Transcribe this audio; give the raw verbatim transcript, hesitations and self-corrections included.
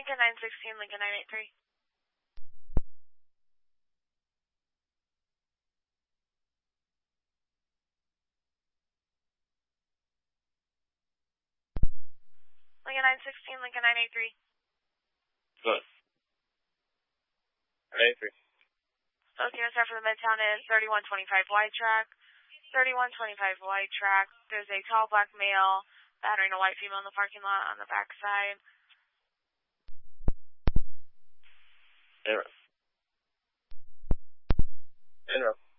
Lincoln nine sixteen, Lincoln nine eight three. Lincoln nine sixteen, Lincoln nine eight three. Good. nine eight three. So units are for the Midtown is thirty-one twenty-five wide track. thirty-one twenty-five wide track. There's a tall black male battering a white female in the parking lot on the back side. In row. In row.